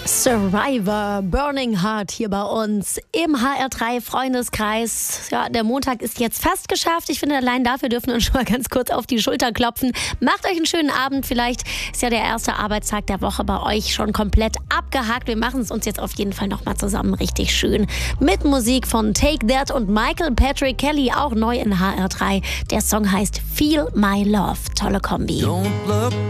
Survivor, Burning Heart hier bei uns im HR3 Freundeskreis. Ja, der Montag ist jetzt fast geschafft. Ich finde, allein dafür dürfen wir uns schon mal ganz kurz auf die Schulter klopfen. Macht euch einen schönen Abend. Vielleicht ist ja der erste Arbeitstag der Woche bei euch schon komplett abgehakt. Wir machen es uns jetzt auf jeden Fall nochmal zusammen richtig schön. Mit Musik von Take That und Michael Patrick Kelly, auch neu in HR3. Der Song heißt Feel My Love. Tolle Kombi. Don't look